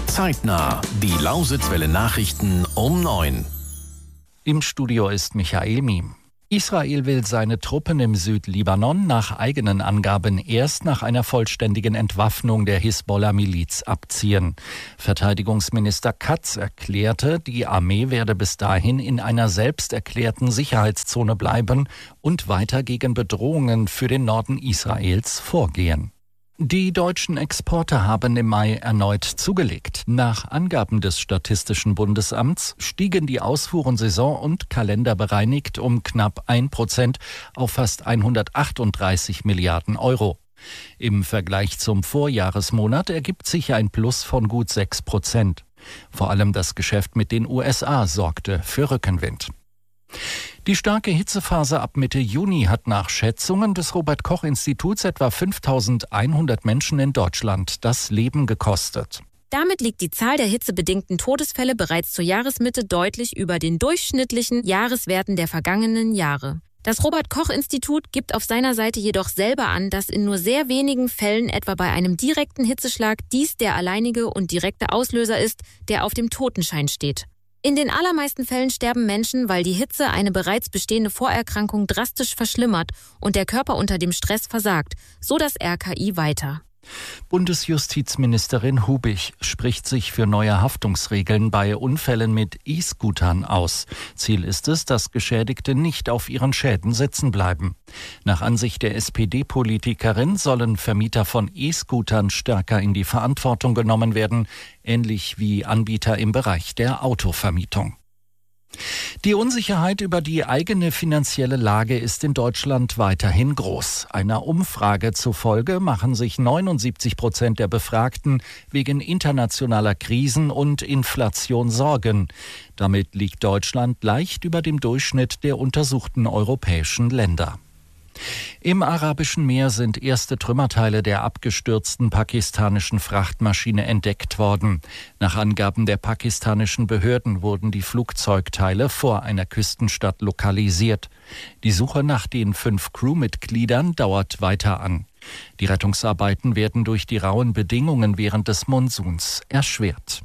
Zeitnah. Die Lausitzwelle Nachrichten um 9. Im Studio ist Michael Miem. Israel will seine Truppen im Südlibanon nach eigenen Angaben erst nach einer vollständigen Entwaffnung der Hisbollah-Miliz abziehen. Verteidigungsminister Katz erklärte, die Armee werde bis dahin in einer selbst erklärten Sicherheitszone bleiben und weiter gegen Bedrohungen für den Norden Israels vorgehen. Die deutschen Exporte haben im Mai erneut zugelegt. Nach Angaben des Statistischen Bundesamts stiegen die Ausfuhren saison- und kalenderbereinigt um knapp 1% auf fast 138 Milliarden Euro. Im Vergleich zum Vorjahresmonat ergibt sich ein Plus von gut 6%. Vor allem das Geschäft mit den USA sorgte für Rückenwind. Die starke Hitzephase ab Mitte Juni hat nach Schätzungen des Robert-Koch-Instituts etwa 5.100 Menschen in Deutschland das Leben gekostet. Damit liegt die Zahl der hitzebedingten Todesfälle bereits zur Jahresmitte deutlich über den durchschnittlichen Jahreswerten der vergangenen Jahre. Das Robert-Koch-Institut gibt auf seiner Seite jedoch selber an, dass in nur sehr wenigen Fällen, etwa bei einem direkten Hitzeschlag, dies der alleinige und direkte Auslöser ist, der auf dem Totenschein steht. In den allermeisten Fällen sterben Menschen, weil die Hitze eine bereits bestehende Vorerkrankung drastisch verschlimmert und der Körper unter dem Stress versagt, so das RKI weiter. Bundesjustizministerin Hubig spricht sich für neue Haftungsregeln bei Unfällen mit E-Scootern aus. Ziel ist es, dass Geschädigte nicht auf ihren Schäden sitzen bleiben. Nach Ansicht der SPD-Politikerin sollen Vermieter von E-Scootern stärker in die Verantwortung genommen werden, ähnlich wie Anbieter im Bereich der Autovermietung. Die Unsicherheit über die eigene finanzielle Lage ist in Deutschland weiterhin groß. Einer Umfrage zufolge machen sich 79% der Befragten wegen internationaler Krisen und Inflation Sorgen. Damit liegt Deutschland leicht über dem Durchschnitt der untersuchten europäischen Länder. Im Arabischen Meer sind erste Trümmerteile der abgestürzten pakistanischen Frachtmaschine entdeckt worden. Nach Angaben der pakistanischen Behörden wurden die Flugzeugteile vor einer Küstenstadt lokalisiert. Die Suche nach den 5 Crewmitgliedern dauert weiter an. Die Rettungsarbeiten werden durch die rauen Bedingungen während des Monsuns erschwert.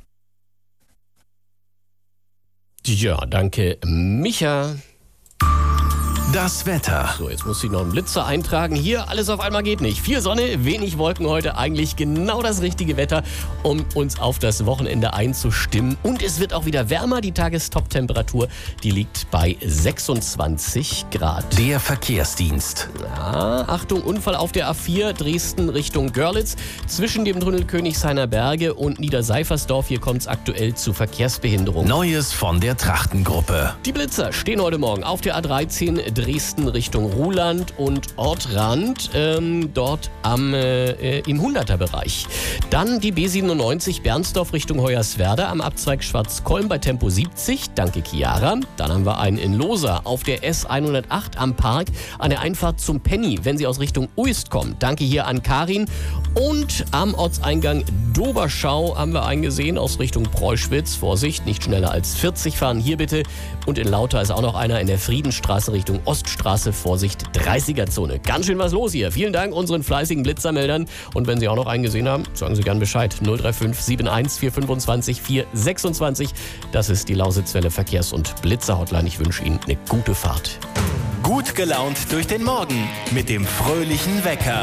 Ja, danke, Micha. Das Wetter. So, jetzt muss ich noch einen Blitzer eintragen. Hier, alles auf einmal geht nicht. Viel Sonne, wenig Wolken heute. Eigentlich genau das richtige Wetter, um uns auf das Wochenende einzustimmen. Und es wird auch wieder wärmer. Die Tagestop-Temperatur, die liegt bei 26 Grad. Der Verkehrsdienst. Ja, Achtung, Unfall auf der A4 Dresden Richtung Görlitz. Zwischen dem Tunnel Königshainer Berge und Niederseifersdorf. Hier kommt es aktuell zu Verkehrsbehinderung. Neues von der Trachtengruppe. Die Blitzer stehen heute Morgen auf der A13 Dresden Richtung Ruhland und Ortrand, dort im 100er-Bereich. Dann die B97 Bernsdorf Richtung Hoyerswerda am Abzweig Schwarzkolm bei Tempo 70, danke Chiara. Dann haben wir einen in Losa auf der S108 am Park an der Einfahrt zum Penny, wenn Sie aus Richtung Uist kommen. Danke hier an Karin. Und am Ortseingang Doberschau haben wir einen gesehen aus Richtung Preuschwitz. Vorsicht, nicht schneller als 40 fahren hier bitte. Und in Lauter ist auch noch einer in der Friedenstraße Richtung Oststraße. Vorsicht, 30er-Zone. Ganz schön was los hier. Vielen Dank unseren fleißigen Blitzermeldern. Und wenn Sie auch noch einen gesehen haben, sagen Sie gern Bescheid. 035 71 425 426. Das ist die Lausitzwelle Verkehrs- und Blitzer-Hotline. Ich wünsche Ihnen eine gute Fahrt. Gut gelaunt durch den Morgen mit dem fröhlichen Wecker.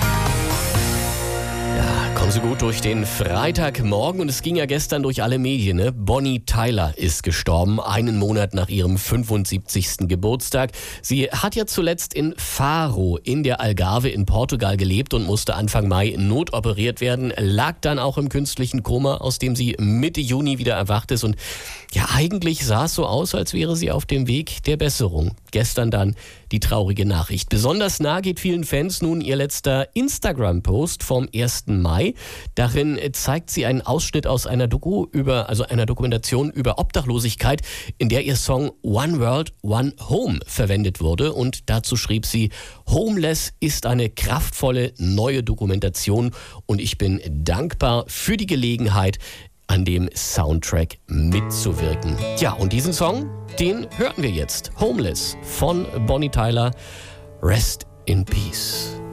Kommen Sie gut durch den Freitagmorgen und es ging ja gestern durch alle Medien. Ne? Bonnie Tyler ist gestorben, einen Monat nach ihrem 75. Geburtstag. Sie hat ja zuletzt in Faro in der Algarve in Portugal gelebt und musste Anfang Mai notoperiert werden, lag dann auch im künstlichen Koma, aus dem sie Mitte Juni wieder erwacht ist. Und ja, eigentlich sah es so aus, als wäre sie auf dem Weg der Besserung. Gestern dann die traurige Nachricht. Besonders nah geht vielen Fans nun ihr letzter Instagram-Post vom 1. Mai. Darin zeigt sie einen Ausschnitt aus einer Dokumentation über Obdachlosigkeit, in der ihr Song One World, One Home verwendet wurde. Und dazu schrieb sie: Homeless ist eine kraftvolle neue Dokumentation und ich bin dankbar für die Gelegenheit, an dem Soundtrack mitzuwirken. Ja, und diesen Song, den hörten wir jetzt. Homeless von Bonnie Tyler. Rest in Peace.